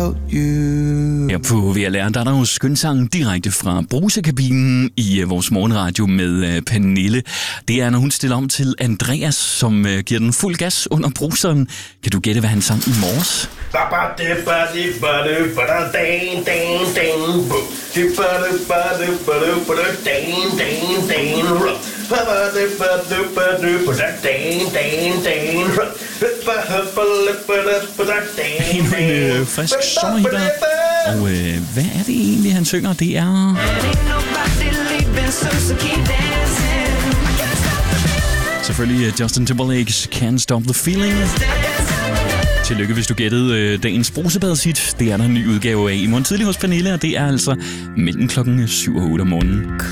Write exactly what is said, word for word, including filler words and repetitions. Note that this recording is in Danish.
without you. Her på V L R, der er der jo skønsang direkte fra brusekabinen i uh, vores morgenradio med uh, Pernille. Det er, når hun stiller om til Andreas, som uh, giver den fuld gas under bruseren. Kan du gætte, hvad han sang i morges? Endnu en øh, frisk sommerhitter. Og øh, hvad er det egentlig, han synger? Det er... Selvfølgelig Justin Timberlake's Can't Stop the Feeling. Tillykke, hvis du gættede øh, dagens brusebadet-hit. Det er der en ny udgave af i morgen tidlig hos Pernille, og det er altså mellem klokken syv og otte om morgenen.